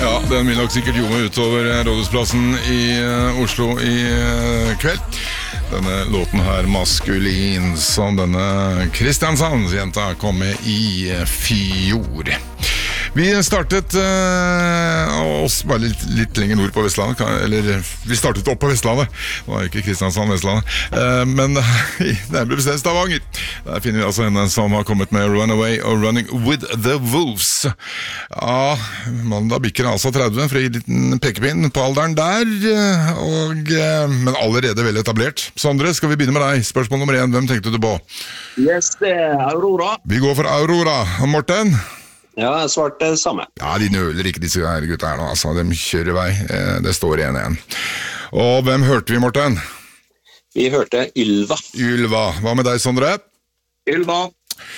Ja, den vil nok sikkert jomme utover Rådhusplassen i Oslo i kveld. Denne låten her, Maskulin, som denne Kristiansandsjenta kom med i fjor. Vi startet oss bare litt lenger nord på Vestlandet, eller vi startet opp på Vestlandet, det var ikke Kristiansand, Vestlandet, men nærmere bestemt Stavanger. Der finner vi altså henne som har kommet med Runaway og Running with the Wolves. Ja, mandag bikker altså 30, for å gi en liten pekepinn på alderen der, men allerede vel etablert. Sondre, skal vi begynne med deg? Spørsmål nummer 1, hvem tenkte du på? Yes, det Aurora. Vi går for Aurora. Morten? Ja, jeg svarte det samme. Ja, de nøler ikke disse her gutta her nå, altså. De kjører vei. Det står 1-1. Og hvem hørte vi, Morten? Vi hørte Ylva. Ylva. Hva med deg, Sondre? Ylva.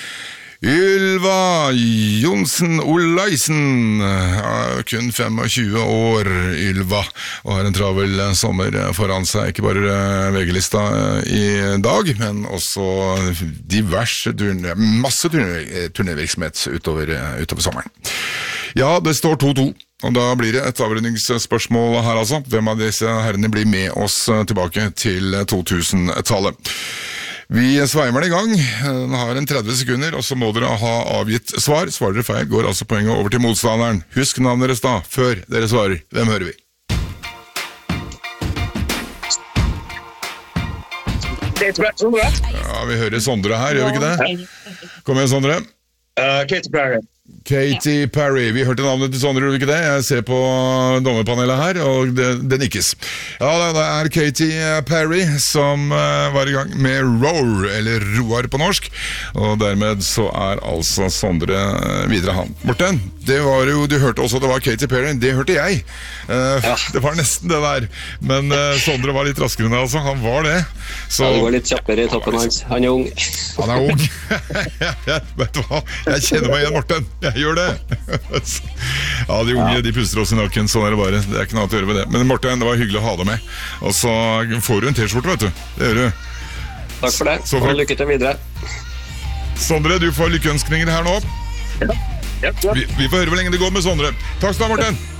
Ylva Jonsen Olaisen, kun 25 år, Ylva, og har en travel sommer foran seg, ikke bare VG-lista i dag, men også diverse masse turnévirksomhet utover sommeren. Ja, det står 2-2. Og da blir det et avrundingsspørsmål her altså. Hvem av disse herrene blir med oss tilbake til 2000-tallet? Vi sveimer det i gang. Den har en 30 sekunder, og så må dere ha avgitt svar. Svarer dere feil, går altså poenget over til motstanderen. Husk navnet deres da, før dere svarer. Hvem hører vi? Ja, vi hører Sondre her, gjør vi ikke det? Kom igjen, Sondre. Katy Perry. Katy Perry. Vi hørte navnet til Sondre, gjorde vi ikke det? Jeg ser på dommerpanelet her, og det nikkes. Ja, det er Katy Perry som var i gang med Roar, eller Roar på norsk, og dermed så er altså Sondre videre han. Morten, det var jo, du hørte også at det var Katy Perry, det hørte jeg. Det var nesten det der, men Sondre var litt raskere enn det, altså. Han var det. Så, ja, det går litt kjappere i toppen hans. Han er ung. Han er ung. Vet du hva? Jeg kjenner meg igjen, Morten. Jeg gjør det. Ja, de unge, de puster oss i nakken, sånn er det bare. Det er ikke noe å gjøre med det. Men Morten, det var hyggelig å ha deg med. Og så får du en t-skjorte, vet du. Det gjør du. Takk for det. Og lykke til videre. Sondre, du får lykkeønskninger her nå. Ja. Vi får høre hvor lenge det går med Sondre. Takk skal du ha, Morten.